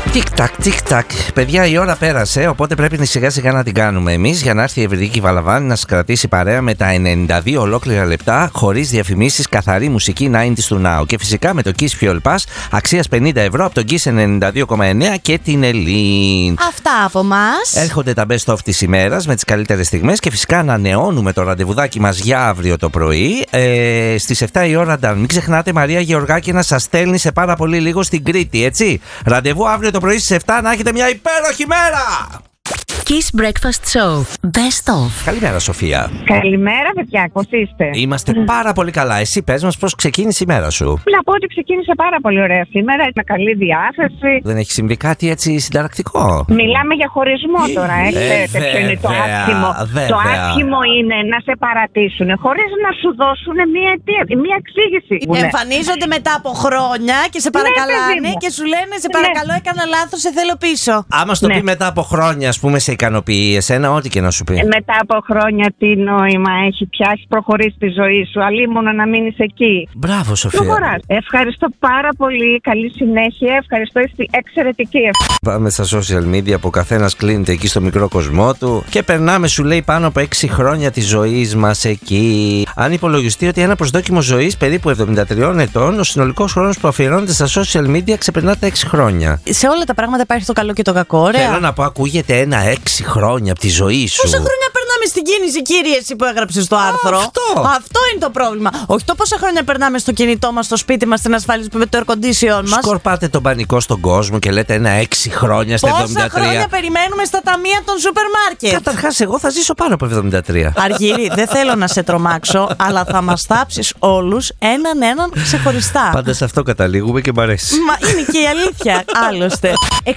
Τικ-τακ, τικ-τακ. Παιδιά, η ώρα πέρασε, οπότε πρέπει σιγά σιγά να την κάνουμε εμείς για να έρθει η Ευρυδίκη Βαλαβάνη να σας κρατήσει παρέα με τα 92 ολόκληρα λεπτά χωρίς διαφημίσεις, καθαρή μουσική 90's του Now. Και φυσικά με το Kiss Fuel Pass αξίας 50 ευρώ από τον Kiss 92,9 και την Ελλήν. Αυτά από μας. Έρχονται τα best of της ημέρας με τις καλύτερες στιγμές και φυσικά ανανεώνουμε το ραντεβουδάκι μας για αύριο το πρωί στις 7 η ώρα. Μην ξεχνάτε, Μαρία Γεωργάκη να σας στέλνει σε πάρα πολύ λίγο στην Κρήτη, έτσι. Ραντεβού αύριο το πρωί στις 7, να έχετε μια υπέροχη μέρα! Kiss Breakfast Show. Best of. Καλημέρα, Σοφία. Καλημέρα, παιδιά, πώς είστε? Είμαστε πάρα πολύ καλά. Εσύ πες μας πώς ξεκίνησε η μέρα σου. Να πω ότι ξεκίνησε πάρα πολύ ωραία σήμερα, με καλή διάθεση. Δεν έχει συμβεί κάτι έτσι συνταρακτικό? Μιλάμε για χωρισμό τώρα, ξέρετε ποιο είναι το άσχημο. Το άσχημο είναι να σε παρατήσουν χωρίς να σου δώσουν μία εξήγηση. Εμφανίζονται μετά από χρόνια και σε παρακαλάνε και σου λένε σε παρακαλώ, έκανα λάθος, σε θέλω πίσω. Άμα στο πει μετά από χρόνια, ας πούμε, σε ικανοποιεί εσένα, ό,τι και να σου πει. Μετά από χρόνια τι νόημα έχει πια, έχει προχωρήσει τη ζωή σου, αλίμονο να μείνεις εκεί. Μπράβο, Σοφία. Προχωράς. Ευχαριστώ πάρα πολύ, καλή συνέχεια, ευχαριστώ, είστε εξαιρετική. Πάμε στα social media που ο καθένας κλείνεται εκεί στο μικρό κοσμό του και περνάμε, σου λέει, πάνω από 6 χρόνια της ζωής μας εκεί. Αν υπολογιστεί ότι ένα προσδόκιμο ζωής περίπου 73 ετών, ο συνολικός χρόνος που αφιερώνεται στα social media ξεπερνά τα 6 χρόνια. Σε όλα τα πράγματα υπάρχει το καλό και το κακό, ωραία. Θέλω να πω, ακούγεται ένα 6 χρόνια από τη ζωή σου. Πόσα χρόνια περνάμε στην κίνηση, κύριε, εσύ που έγραψες το άρθρο? Αυτό είναι το πρόβλημα. Όχι το πόσα χρόνια περνάμε στο κινητό μας, στο σπίτι μας, στην ασφάλιση με το air condition μας. Σκορπάτε τον πανικό στον κόσμο και λέτε ένα 6 χρόνια στα 73. Πόσα χρόνια περιμένουμε στα ταμεία των σούπερ μάρκετ? Καταρχάς, εγώ θα ζήσω πάνω από 73. Αργύρι, δεν θέλω να σε τρομάξω, αλλά θα μας θάψεις όλους έναν ξεχωριστά. Πάντα σε αυτό καταλήγουμε και μ' αρέσει. Μα είναι και η αλήθεια, άλλωστε. 650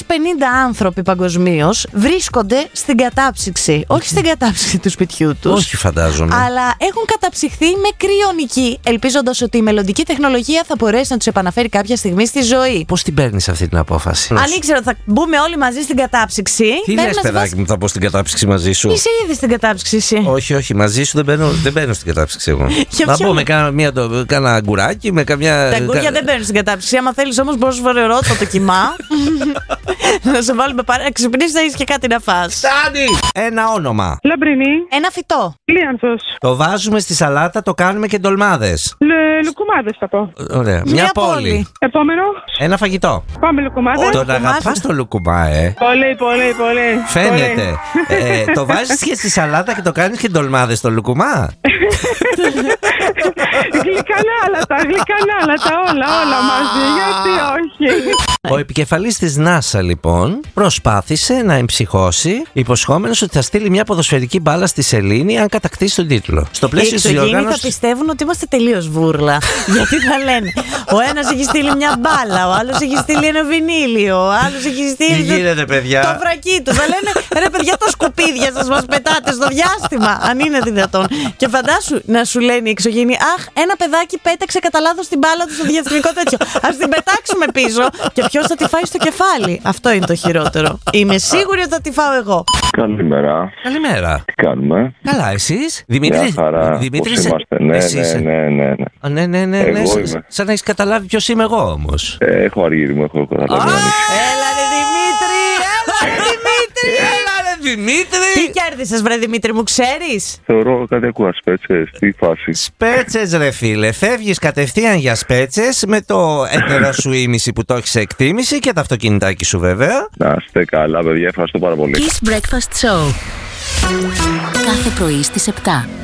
άνθρωποι παγκοσμίως βρίσκονται στην κατάψυξη. Όχι στην κατάψυξη του σπιτιού τους. Όχι, φαντάζομαι. Αλλά έχουν καταψυχθεί με κρυονική, ελπίζοντας ότι η μελλοντική τεχνολογία θα μπορέσει να τους επαναφέρει κάποια στιγμή στη ζωή. Πώς την παίρνεις αυτή την απόφαση? Αν ήξερα ότι θα μπούμε όλοι μαζί στην κατάψυξη. Τι λες, παιδάκι μου, θα πω στην κατάψυξη μαζί σου? Είσαι ήδη στην κατάψυξη εσύ. Όχι, μαζί σου δεν μπαίνω στην κατάψυξη εγώ. Να πω με κάνα αγκουράκι, με καμιά. Τα αγκούρια δεν μπαίνουν στην κατάψυξη. Άμα θέλεις όμως, μπορείς να φορερώ το κοιμά. Να σε βάλουμε να ξυπνήσεις, να έχεις και κάτι να φας. Φτάνει! Ένα όνομα. Λαμπρινή. Ένα φυτό. Λίανθος. Το βάζουμε στη σαλάτα, το κάνουμε και ντολμάδες. Λουκουμάδες θα πω. Ωραία. Μια πόλη. Επόμενο. Ένα φαγητό. Πάμε λουκουμάδες. Τον αγαπάς το λουκουμά, Πολύ. Φαίνεται. Το βάζεις και στη σαλάτα και το κάνεις και ντολμάδες το λουκουμά. Γλυκανάλατα, όλα μαζί, γιατί όχι. Ο επικεφαλής της NASA, λοιπόν, προσπάθησε να εμψυχώσει, υποσχόμενος ότι θα στείλει μια ποδοσφαιρική μπάλα στη σελήνη αν κατακτήσει τον τίτλο. Στο πλαίσιο της διοργάνωσης. Θα πιστεύουν ότι είμαστε τελείως βούρλα. Γιατί θα λένε, ο ένας έχει στείλει μια μπάλα, ο άλλος έχει στείλει ένα βινίλιο, ο άλλος έχει στείλει. Τι γίνεται, παιδιά? Το φρακί του. Θα λένε, ρε παιδιά, τα σκουπίδια σας μας πετάτε στο διάστημα, αν είναι δυνατόν. Και φαντάσου να σου λένε οι εξωγήινοι, αχ, ένα παιδάκι πέταξε κατά λάθος την μπάλα του στο διαστημικό τέτοιο. Ας την πετάξουμε πίσω και ποιος θα τη φάει στο κεφάλι. Αυτό είναι το χειρότερο. Είμαι σίγουρη ότι θα τη φάω εγώ. Καλημέρα. Καλημέρα. Τι κάνουμε? Καλά, εσείς? Δημήτρη. Πώς είμαστε? Ναι. Εγώ είμαι. Σαν να έχεις καταλάβει ποιος είμαι εγώ όμως. Έχω αργύρι μου, έχω καταλάβει. Έλα ρε Δημήτρη! Τι κέρδισες, βρε Δημήτρη μου, ξέρεις? Θεωρώ κάτι ακούω, σπέτσες, τι φάση. Σπέτσες, ρε φίλε. Φεύγεις κατευθείαν για σπέτσες με το έτερο σου ήμιση που το έχεις σε εκτίμηση και το αυτοκινητάκι σου, βέβαια. Να είστε καλά, παιδιά, ευχαριστώ πάρα πολύ. Kiss Breakfast Show. Κάθε πρωί στις 7.